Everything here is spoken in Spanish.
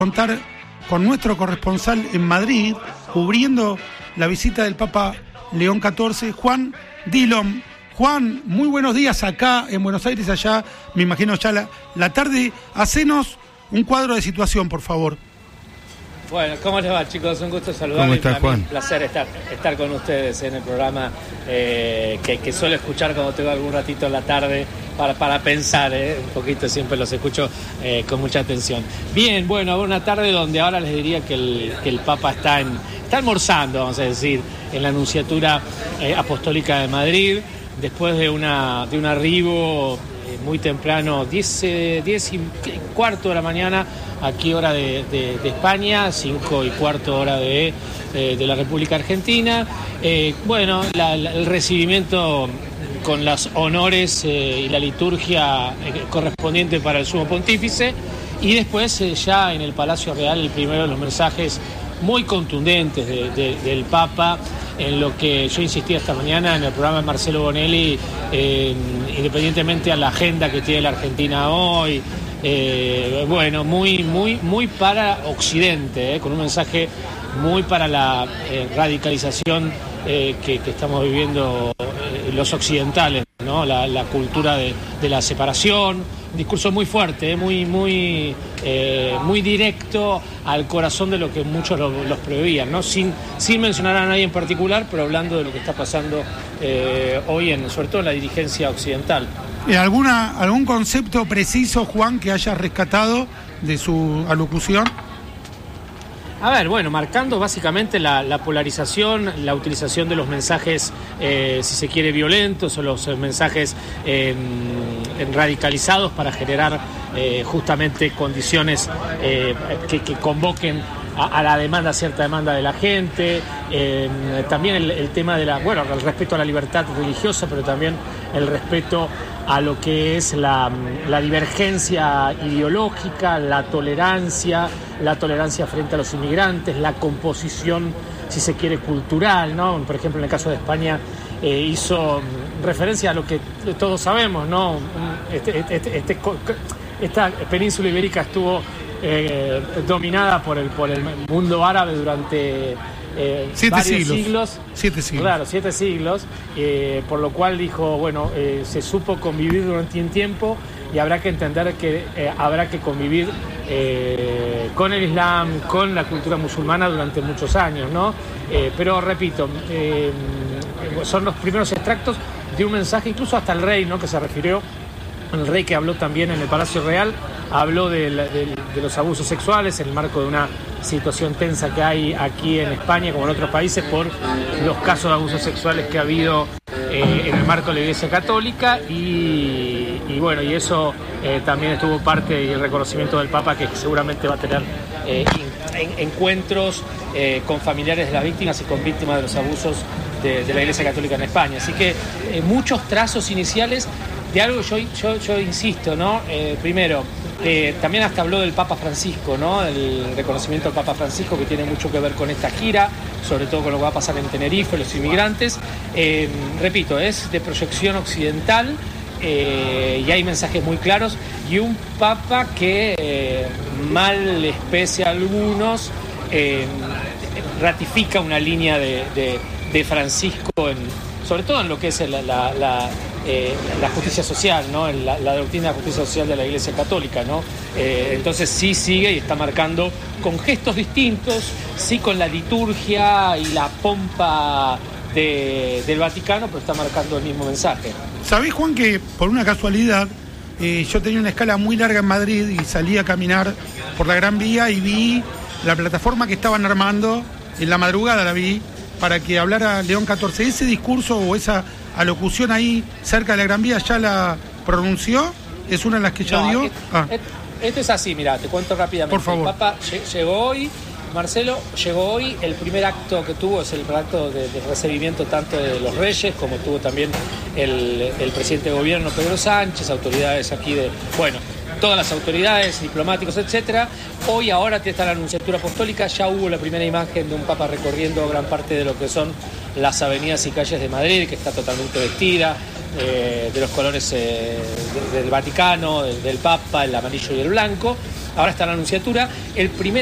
contar con nuestro corresponsal en Madrid, cubriendo la visita del Papa León XIV, Juan Dillon. Juan, muy buenos días acá en Buenos Aires, allá me imagino ya la tarde. Hacenos un cuadro de situación, por favor. Bueno, ¿cómo les va, chicos? Un gusto saludarles. ¿Cómo estás, Juan? Un placer estar con ustedes en el programa que suelo escuchar cuando tengo algún ratito en la tarde para pensar, un poquito, siempre los escucho con mucha atención. Bien, bueno, una tarde donde ahora les diría que el Papa está almorzando, vamos a decir, en la Nunciatura Apostólica de Madrid, después de un arribo muy temprano, 10:15 de la mañana, aquí hora de España, 5:15 hora de la República Argentina. Bueno, el recibimiento con los honores y la liturgia correspondiente para el Sumo Pontífice, y después ya en el Palacio Real el primero de los mensajes muy contundentes del Papa, en lo que yo insistí esta mañana en el programa de Marcelo Bonelli, independientemente a la agenda que tiene la Argentina hoy, bueno, muy para Occidente, con un mensaje muy para la radicalización que estamos viviendo los occidentales, ¿no? La cultura de la separación, un discurso muy fuerte, muy directo al corazón de lo que muchos los preveían, ¿no? Sin mencionar a nadie en particular, pero hablando de lo que está pasando hoy, sobre todo en la dirigencia occidental. ¿Algún concepto preciso, Juan, que hayas rescatado de su alocución? A ver, bueno, marcando básicamente la polarización, la utilización de los mensajes, si se quiere, violentos, o los mensajes radicalizados para generar justamente condiciones que convoquen a la demanda, cierta demanda de la gente. También el tema de el respeto a la libertad religiosa, pero también el respeto a lo que es la divergencia ideológica, la tolerancia frente a los inmigrantes, la composición, si se quiere, cultural, ¿no? Por ejemplo, en el caso de España hizo referencia a lo que todos sabemos, ¿no? Esta península ibérica estuvo dominada por el mundo árabe durante 7 siglos. Claro, 7 siglos, por lo cual dijo, bueno, se supo convivir durante un tiempo, y habrá que entender que habrá que convivir con el Islam, con la cultura musulmana durante muchos años, ¿no? Pero repito, son los primeros extractos de un mensaje, incluso hasta el rey, ¿no? Que se refirió, el rey, que habló también en el Palacio Real, habló de los abusos sexuales en el marco de una situación tensa que hay aquí en España, como en otros países, por los casos de abusos sexuales que ha habido en el marco de la Iglesia Católica, y bueno, y eso también estuvo parte del reconocimiento del Papa, que seguramente va a tener encuentros con familiares de las víctimas y con víctimas de los abusos de la Iglesia Católica en España. Así que muchos trazos iniciales de algo que yo insisto, ¿no? Primero, también hasta habló del Papa Francisco, ¿no? El reconocimiento del Papa Francisco, que tiene mucho que ver con esta gira, sobre todo con lo que va a pasar en Tenerife, los inmigrantes. Repito, es de proyección occidental, y hay mensajes muy claros, y un Papa que, mal les pese a algunos, ratifica una línea de Francisco, sobre todo en lo que es la justicia social, ¿no? La doctrina de justicia social de la Iglesia Católica, ¿no? Entonces sí sigue y está marcando con gestos distintos, sí con la liturgia y la pompa del Vaticano, pero está marcando el mismo mensaje. ¿Sabés, Juan, que por una casualidad yo tenía una escala muy larga en Madrid y salí a caminar por la Gran Vía y vi la plataforma que estaban armando, en la madrugada la vi, para que hablara León XIV? ¿Ese discurso o esa alocución ahí cerca de la Gran Vía ya la pronunció? ¿Es una de las que ya dio? Esto es así, mirá, te cuento rápidamente. Por favor. El Papa llegó hoy, Marcelo, el primer acto que tuvo es el acto de recibimiento tanto de los reyes, como tuvo también el presidente de gobierno, Pedro Sánchez, autoridades aquí todas las autoridades, diplomáticos, etcétera. Ahora está la Nunciatura Apostólica, ya hubo la primera imagen de un Papa recorriendo gran parte de lo que son las avenidas y calles de Madrid, que está totalmente vestida, de los colores del Vaticano, del Papa, el amarillo y el blanco. ahora está en la Nunciatura. El primer